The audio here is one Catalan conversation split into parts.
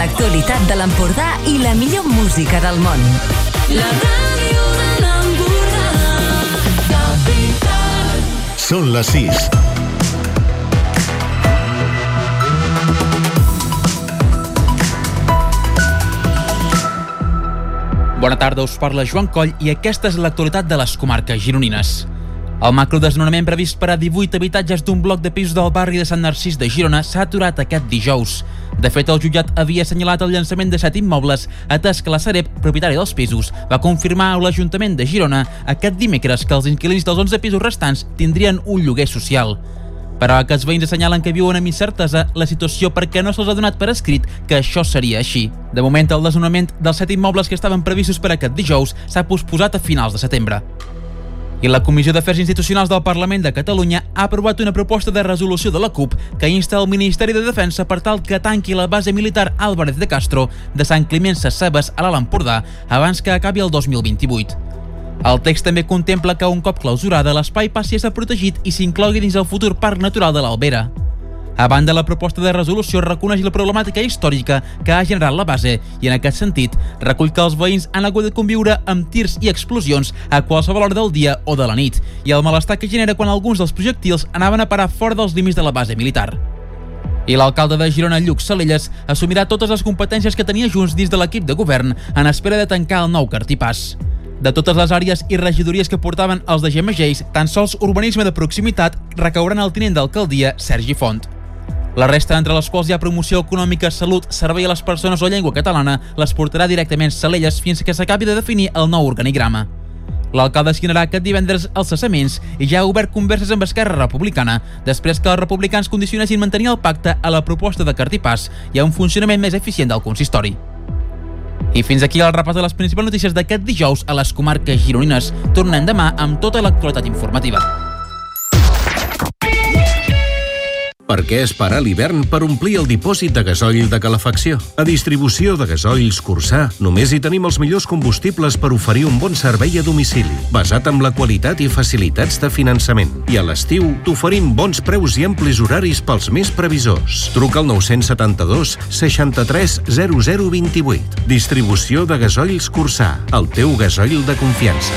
l'actualitat de l'Empordà i la millor música del món. La ràdio de l'Empordà, Capital. Són les 6. Bona tarda, us parla Joan Coll i aquesta és l'actualitat de les comarques gironines. El macrodesnonament previst per a 18 habitatges d'un bloc de pisos del barri de Sant Narcís de Girona s'ha aturat aquest dijous. De fet, el jutjat havia assenyalat el llançament de 7 immobles, atès que la Sareb, propietària dels pisos, va confirmar a l'Ajuntament de Girona aquest dimecres que els inquilins dels 11 pisos restants tindrien un lloguer social. Però aquests veïns assenyalen que viuen amb incertesa la situació perquè no se'ls ha donat per escrit que això seria així. De moment, el desnonament dels 7 immobles que estaven previstos per aquest dijous s'ha posposat a finals de setembre. I la Comissió d'Afers Institucionals del Parlament de Catalunya ha aprovat una proposta de resolució de la CUP que insta el Ministeri de Defensa per tal que tanqui la base militar Álvarez de Castro de Sant Climent Sescebes a l'Alt Empordà abans que acabi el 2028. El text també contempla que un cop clausurada l'espai passi a ser protegit i s'inclogui dins el futur Parc Natural de l'Albera. A banda, la proposta de resolució reconeix la problemàtica històrica que ha generat la base i, en aquest sentit, recull que els veïns han hagut de conviure amb tirs i explosions a qualsevol hora del dia o de la nit i el malestar que genera quan alguns dels projectils anaven a parar fora dels límits de la base militar. I l'alcalde de Girona, Lluc Salelles, assumirà totes les competències que tenia Junts dins de l'equip de govern en espera de tancar el nou cartipàs. De totes les àrees i regidories que portaven els de Gemegeix, tan sols urbanisme de proximitat recauran el tinent d'alcaldia, Sergi Font. La resta, entre les quals hi ha promoció econòmica, salut, servei a les persones o llengua catalana, les portarà directament Salelles fins que s'acabi de definir el nou organigrama. L'alcalde signarà aquest divendres els cessaments i ja ha obert converses amb Esquerra Republicana, després que els republicans condicionessin mantenir el pacte a la proposta de cartipàs i a un funcionament més eficient del consistori. I fins aquí el repàs de les principals notícies d'aquest dijous a les comarques gironines. Tornem demà amb tota l'actualitat informativa. Per què esperar l'hivern per omplir el dipòsit de gasoil de calefacció? A Distribució de Gasoils Cursà només hi tenim els millors combustibles per oferir un bon servei a domicili, basat en la qualitat i facilitats de finançament. I a l'estiu t'oferim bons preus i amplis horaris pels més previsors. Truca al 972 63 0028. Distribució de Gasoils Cursà, el teu gasoil de confiança.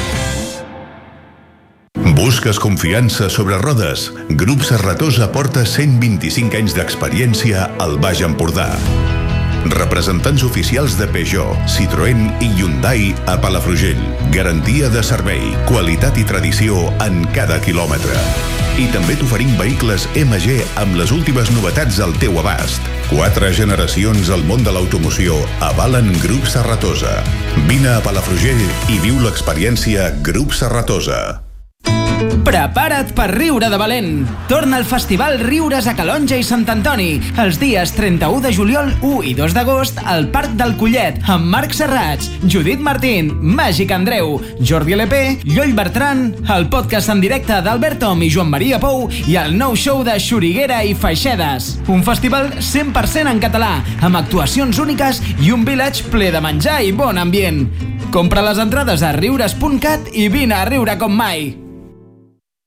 Busques confiança sobre rodes? Grup Serratosa porta 125 anys d'experiència al Baix Empordà. Representants oficials de Peugeot, Citroën i Hyundai a Palafrugell. Garantia de servei, qualitat i tradició en cada quilòmetre. I també t'oferim vehicles MG amb les últimes novetats al teu abast. 4 generacions al món de l'automoció avalen Grup Serratosa. Vine a Palafrugell i viu l'experiència Grup Serratosa. Prepara't per riure de valent. Torna al Festival Riures a Calonja i Sant Antoni els dies 31 de juliol, 1 i 2 d'agost al Parc del Collet amb Marc Serrats, Judit Martín, Màgic Andreu, Jordi LP, Lloll Bertran, el podcast en directe d'Albert Tom i Joan Maria Pou i el nou show de Xuriguera i Faixedes. Un festival 100% en català, amb actuacions úniques i un village ple de menjar i bon ambient. Compra les entrades a riures.cat i vine a riure com mai.